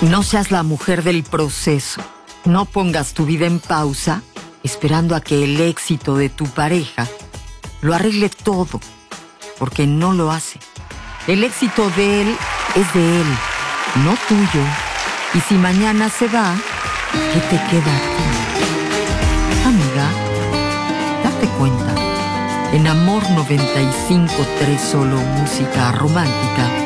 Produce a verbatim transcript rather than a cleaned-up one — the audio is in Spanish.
No seas la mujer del proceso. No pongas tu vida en pausa esperando a que el éxito de tu pareja lo arregle todo, porque no lo hace. El éxito de él es de él, no tuyo. Y si mañana se va, ¿qué te queda a ti? Amiga, date cuenta. En Amor noventa y cinco punto tres, solo música romántica,